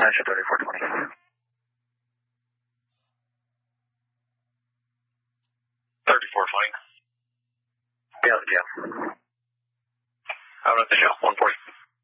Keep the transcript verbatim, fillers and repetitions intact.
Russia thirty-four twenty. thirty-four twenty. Yeah, yeah. Out at the show, one forty.